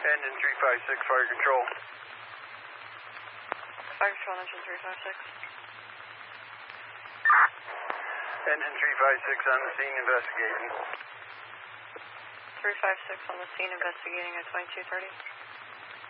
Engine 356, fire control. Fire control, engine 356. Engine 356 on the scene investigating. 356 on the scene investigating at 2230.